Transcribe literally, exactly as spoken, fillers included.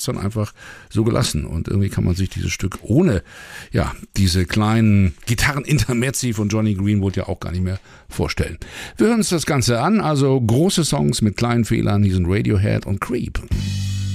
hat's dann einfach so gelassen. Und irgendwie kann man sich dieses Stück ohne, ja, diese kleinen Gitarren-Intermezzi von Johnny Greenwood ja auch gar nicht mehr vorstellen. Wir hören uns das Ganze an, also große Songs mit kleinen Fehlern, hier sind Radiohead und Creep.